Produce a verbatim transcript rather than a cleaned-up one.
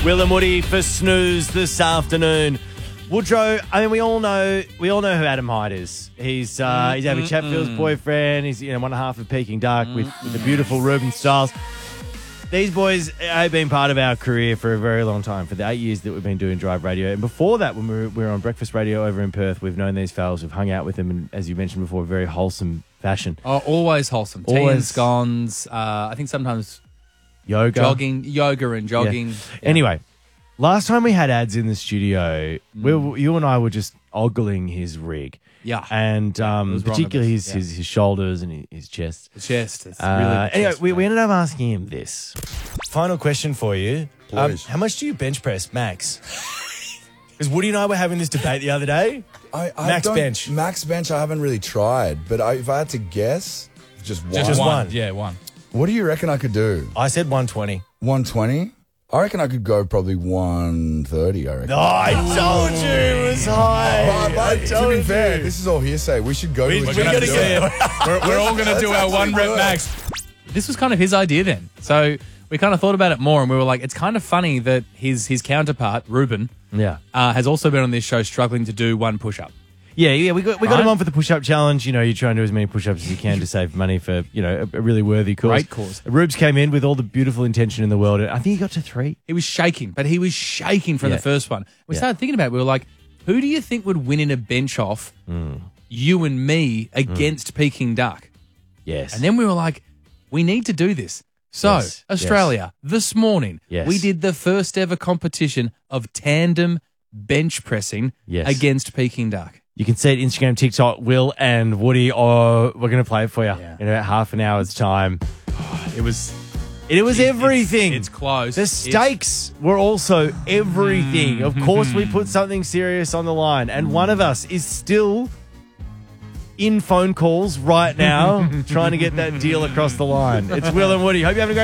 Will and Woody for Snooze this afternoon. Woodrow, I mean, we all know we all know who Adam Hyde is. He's uh, he's Abby Chatfield's boyfriend. He's you know one half of Peking Duck with, with the beautiful Ruben Stiles. These boys have been part of our career for a very long time, for the eight years that we've been doing Drive Radio. And before that, when we were, we were on Breakfast Radio over in Perth, we've known these fellas. We've hung out with them, and as you mentioned before, very wholesome fashion. Oh, always wholesome. Tea Always. and scones. Uh, I think sometimes Yoga. jogging, yoga and jogging. Yeah. Yeah. Anyway, last time we had ads in the studio, we were, you and I were just ogling his rig. Yeah. And it um, was wrong of particularly us. his, Yeah. his, his shoulders and his, his chest. The chest. It's Uh, really the anyway, chest, we, we mate. ended up asking him this. Final question for you. Um, Please. how much do you bench press, Max? Because Woody and I were having this debate the other day. I, I Max don't- bench. Max bench, I haven't really tried, but I, if I had to guess, just one. Just one. Yeah, one. What do you reckon I could do? I said one twenty. one twenty? I reckon I could go probably one thirty, I reckon. Oh, I told you it was high. But- but I to told be fair, you. this is all hearsay. We should go We- to a we're gym gonna and do get it. We're, we're all going to do our one rep work. max. This was kind of his idea then. So we kind of thought about it more, and we were like, it's kind of funny that his his counterpart, Ruben, Yeah. uh, has also been on this show struggling to do one push-up. Yeah, yeah, we got we got Right? him on for the push-up challenge. You know, you try and do as many push-ups as you can to save money for, you know, a, a really worthy cause. Great cause. Rubes came in with all the beautiful intention in the world. I think he got to three. He was shaking, but he was shaking from Yeah. the first one. We Yeah. started thinking about it. We were like, who do you think would win in a bench-off, Mm. you and me, against Peking Duck? Yes. And then we were like, we need to do this. So, Yes, Australia, this morning, Yes. we did the first ever competition of tandem bench pressing Yes. against Peking Duck. You can see it Instagram, TikTok, Will and Woody. Oh, we're going to play it for you Yeah. in about half an hour's time. It was, it was everything. It's, it's close. The stakes were also everything. Of course, we put something serious on the line, and one of us is still in phone calls right now trying to get that deal across the line. It's Will and Woody. Hope you're having a great